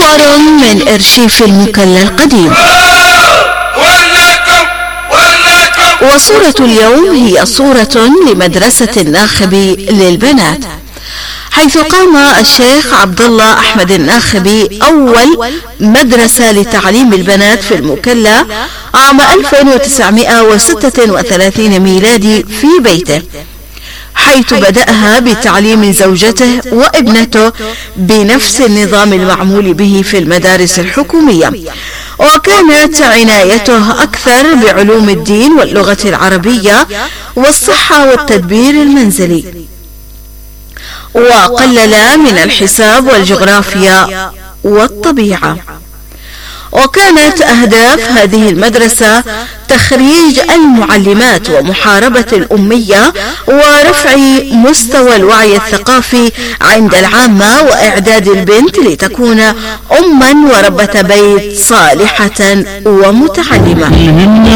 صور من أرشيف المكلا القديم. وصورة اليوم هي صورة لمدرسة الناخبي للبنات، حيث قام الشيخ عبد الله أحمد الناخبي أول مدرسة لتعليم البنات في المكلا عام 1936 ميلادي في بيته، حيث بدأها بتعليم زوجته وابنته بنفس النظام المعمول به في المدارس الحكومية، وكانت عنايته أكثر بعلوم الدين واللغة العربية والصحة والتدبير المنزلي، وقلل من الحساب والجغرافيا والطبيعة. وكانت أهداف هذه المدرسة تخريج المعلمات ومحاربة الأمية ورفع مستوى الوعي الثقافي عند العامة، وإعداد البنت لتكون أما وربة بيت صالحة ومتعلمة.